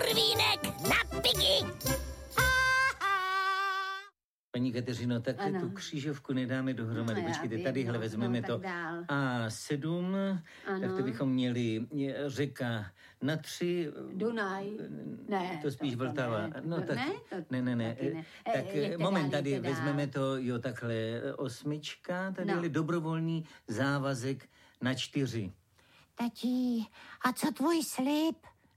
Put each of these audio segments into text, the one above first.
Hurvínek na piky! Paní Kateřino, tak ano. tu křížovku nedáme dohromady. No, Počkejte, vím, tadyhle vezmeme to dál. A7, tak to bychom měli řeka na 3. Dunaj. Ne. To spíš Vltava. Ne, no tak, ne. Tak moment, tady vezmeme to, jo, takhle 8, tady dobrovolný závazek na 4. Tati, a co tvůj slib?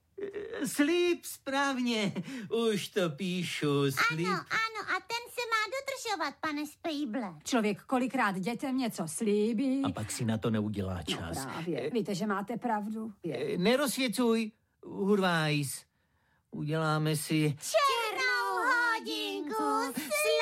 Slib, správně, už to píšu, slib. Ano, a ten se má dodržovat, pane Spejble. Člověk kolikrát dětem něco slíbí. A pak si na to neudělá čas. No právě, víte, že máte pravdu. Nerozsvěcuj, Hurvajs. Uděláme si... Černou hodinku,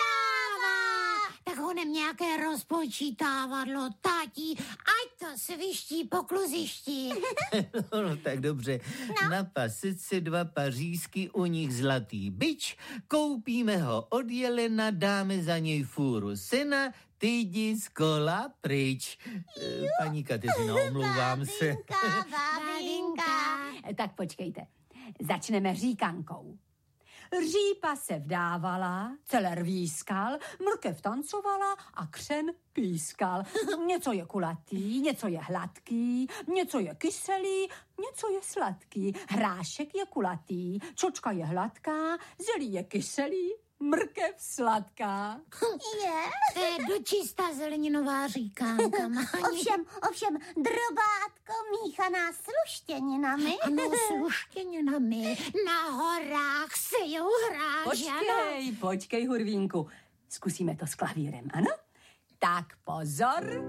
sláva! Tak honem nějaké rozpočítávadlo, tati, ať to sviští po kluzišti. No, tak dobře. No. Na pasece 2 pařízky, u nich zlatý bič, koupíme ho od Jelena, dáme za něj fůru sena, ty jdi z kola pryč. Paní Kateřino, omlouvám se. Babinka. Tak počkejte, začneme říkankou. Řípa se vdávala, celer výskal, mrkev tancovala a křen pískal. Něco je kulatý, něco je hladký, něco je kyselý, něco je sladký. Hrášek je kulatý, čočka je hladká, zelí je kyselý, mrkev sladká. To je dočista zeleninová říkánka, Máni. Ovšem, drobátko míchaná s luštěninami. Ano, s luštěninami. Na horách se jdou hrát, Počkej, Hurvínku. Zkusíme to s klavírem, ano? Tak pozor.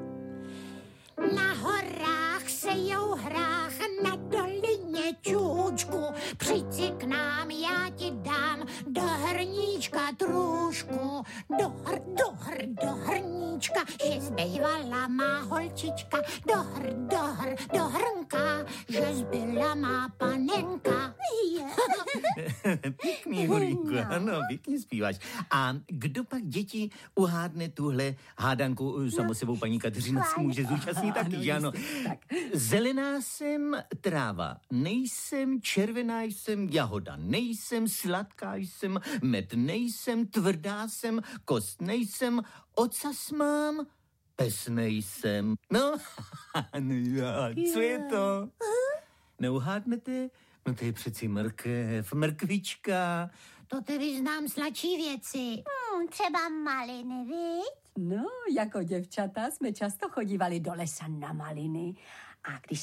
Na horách se jdou hrách, na dolině čůčku. Přijď si k nám, já ti dám do hrníčka trůžku. Do hrníčka, že zbývala má holčička. Do hrnka, že zbyla má panenka. Pěkný, Hurvínku, ano, pěkně zpíváš. A kdo pak, děti, uhádne tuhle hádanku? Samo sebou paní Kateřina se může zúčastnit taky, že ano. Zelená jsem tráva, nejsem červená, jsem jahoda, nejsem sladká, jsem med, nejsem tvrdá, jsem kost, nejsem ocas mám, pes nejsem. No, co je to? Neuhádnete? No to je přeci mrkvička. To tedy znám sladší věci. Třeba maliny, viď? No, jako děvčata jsme často chodívali do lesa na maliny. A když